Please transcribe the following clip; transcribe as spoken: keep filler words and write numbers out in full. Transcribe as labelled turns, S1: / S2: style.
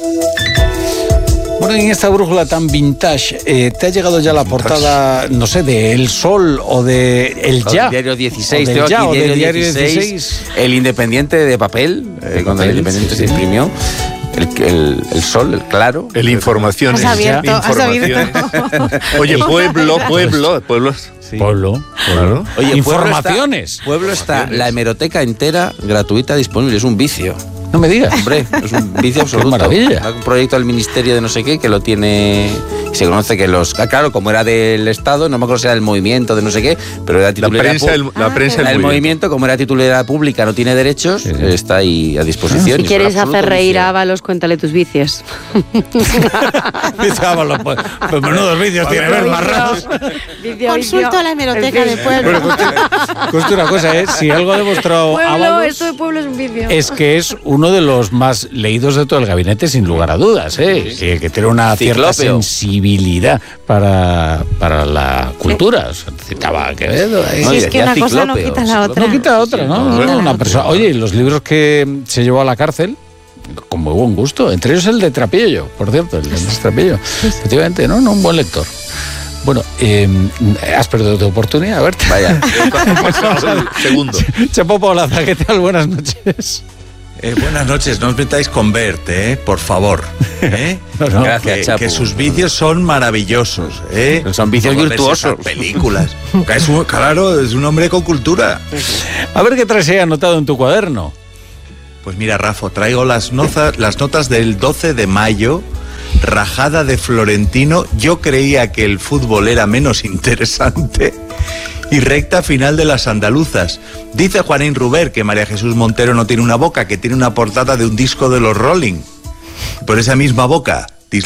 S1: Bueno, en esta brújula tan vintage, eh, ¿te ha llegado ya la portada, no sé, de El Sol o de El Ya?
S2: El Diario dieciséis,
S1: o
S2: tengo
S1: Ya,
S2: aquí
S1: o
S2: Diario,
S1: Diario
S2: dieciséis,
S1: dieciséis.
S2: El Independiente de papel, eh, cuando el Independiente se imprimió, el, el, el Sol, el Claro.
S3: El Informaciones.
S4: Has abierto,
S3: Ya.
S4: has abierto.
S3: Oye, pueblo, pueblo, pueblos.
S2: Sí.
S1: Pueblo.
S3: Claro.
S2: Oye,
S1: Informaciones.
S2: Pueblo está, Pueblo está la hemeroteca entera gratuita disponible, es un vicio.
S1: No me digas.
S2: Hombre, es un vicio absoluto.
S1: Qué maravilla.
S2: Un proyecto del Ministerio de no sé qué que lo tiene. Se conoce que los. Claro, como era del Estado, no me acuerdo si era del movimiento de no sé qué, pero era
S3: La
S2: titularidad
S3: prensa, el, la
S4: Ah,
S3: prensa,
S2: el,
S3: el
S2: movimiento, como era titularidad pública, no tiene derechos,
S1: Sí, sí.
S2: está ahí a disposición.
S4: Si
S2: Es
S4: quieres
S2: un absoluto
S4: hacer reír
S2: vicio.
S4: a Ábalos, cuéntale tus vicios.
S1: Dice, pues, pues menudos vídeos tiene ver marranos.
S4: Consulto a la hemeroteca de Pueblo.
S1: Bueno, conste una cosa, ¿eh? Si algo ha demostrado
S4: Pueblo,
S1: Ábalos,
S4: esto de Pueblo es un vicio.
S1: es que es uno de los más leídos de todo el gabinete, sin lugar a dudas, ¿eh? Sí, que tiene una cierta
S2: Ciclópeo.
S1: sensibilidad para, para la cultura. O sea, citaba a Quevedo. ahí.
S2: No,
S4: Sí,
S2: y
S4: es que
S2: decía
S4: una cosa no
S2: ciclópeo,
S4: quita la otra.
S1: No quita otra, ¿no?
S2: no,
S1: No,
S4: quita la
S1: una
S4: otra.
S1: persona. Oye, y los libros que se llevó a la cárcel, con muy buen gusto, entre ellos el de Trapillo, por cierto, el de Trapillo. Efectivamente, ¿no? No, un buen lector. Bueno, eh, has perdido tu oportunidad, a ver.
S2: Vaya.
S3: Segundo.
S1: Chapo Paulaza, ¿qué tal? Buenas noches.
S5: Eh, buenas noches, no os metáis con Bert, eh, por favor. ¿eh?
S1: No, no.
S2: Gracias,
S5: que,
S2: Chapo.
S5: que sus vicios son maravillosos. ¿eh?
S2: Son vicios
S5: Como verse
S2: virtuosos.
S5: esas películas. Que es un- claro, es un hombre con cultura.
S1: A ver qué traes ahí anotado en tu cuaderno.
S5: Pues mira, Rafa, traigo las, notas, las notas del doce de mayo. Rajada de Florentino. Yo creía que el fútbol era menos interesante. Y recta final de las andaluzas. Dice Juanín Ruber que María Jesús Montero no tiene una boca, que tiene una portada de un disco de los Rolling. Por esa misma boca